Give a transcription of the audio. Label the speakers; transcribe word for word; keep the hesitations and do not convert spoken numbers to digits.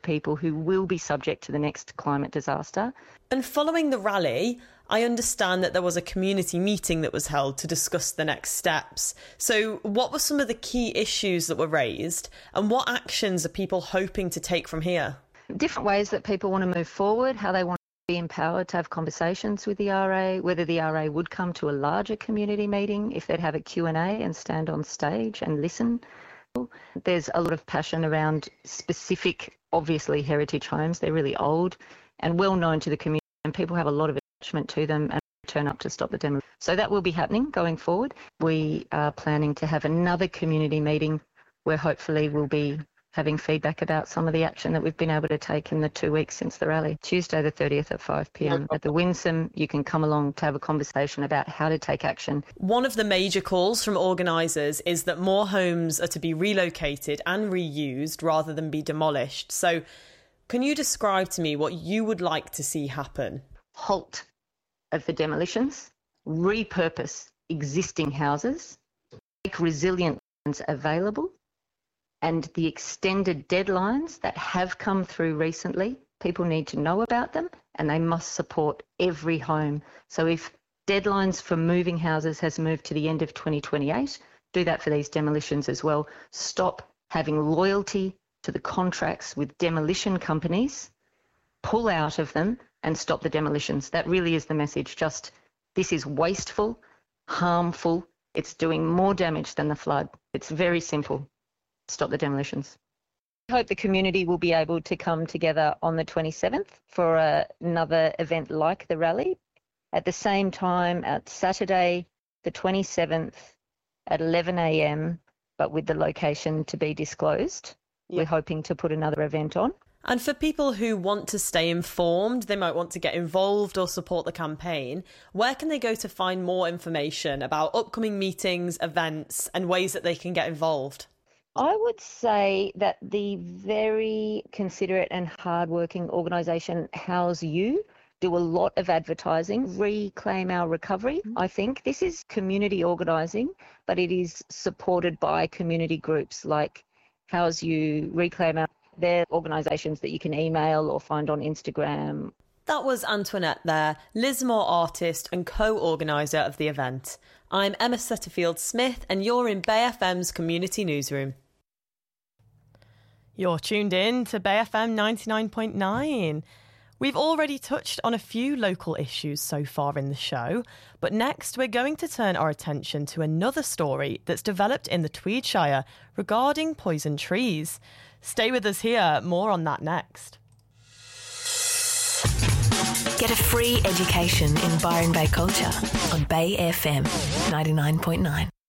Speaker 1: people who will be subject to the next climate disaster.
Speaker 2: And following the rally, I understand that there was a community meeting that was held to discuss the next steps. So what were some of the key issues that were raised, and what actions are people hoping to take from here?
Speaker 1: Different ways that people want to move forward, how they want to be empowered to have conversations with the R A, whether the R A would come to a larger community meeting, if they'd have a Q and A and stand on stage and listen. There's a lot of passion around specific, obviously, heritage homes. They're really old and well known to the community, and people have a lot of attachment to them and turn up to stop the demolition. So that will be happening going forward. We are planning to have another community meeting where hopefully we'll be having feedback about some of the action that we've been able to take in the two weeks since the rally. Tuesday the thirtieth at five p.m. at the Winsome. You can come along to have a conversation about how to take action.
Speaker 2: One of the major calls from organisers is that more homes are to be relocated and reused rather than be demolished. So can you describe to me what you would like to see happen?
Speaker 1: Halt of the demolitions, repurpose existing houses, make resilient ones available, and the extended deadlines that have come through recently, people need to know about them and they must support every home. So if deadlines for moving houses has moved to the end of twenty twenty-eight, do that for these demolitions as well. Stop having loyalty to the contracts with demolition companies, pull out of them and stop the demolitions. That really is the message. Just this is wasteful, harmful. It's doing more damage than the flood. It's very simple. Stop the demolitions. I hope the community will be able to come together on the twenty-seventh for a, another event like the rally. At the same time, at Saturday, the twenty-seventh at eleven a.m, but with the location to be disclosed. Yeah. We're hoping to put another event on.
Speaker 2: And for people who want to stay informed, they might want to get involved or support the campaign, where can they go to find more information about upcoming meetings, events, and ways that they can get involved?
Speaker 1: I would say that the very considerate and hardworking organisation House You do a lot of advertising. Reclaim Our Recovery. Mm-hmm. I think this is community organising, but it is supported by community groups like House You, Reclaim Our. They're organisations that you can email or find on Instagram.
Speaker 2: That was Antoinette there, Lismore artist and co-organiser of the event. I'm Emma Setterfield-Smith and you're in Bay F M's Community Newsroom. You're tuned in to Bay F M ninety-nine point nine. We've already touched on a few local issues so far in the show, but next we're going to turn our attention to another story that's developed in the Tweed Shire regarding poison trees. Stay with us here, more on that next.
Speaker 3: Get a free education in Byron Bay culture on Bay F M ninety-nine point nine.